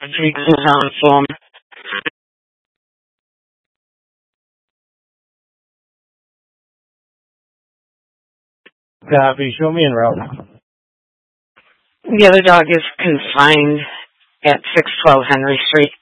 Treats is on the phone. Copy. Show me en route. The other dog is confined at 612 Henry Street.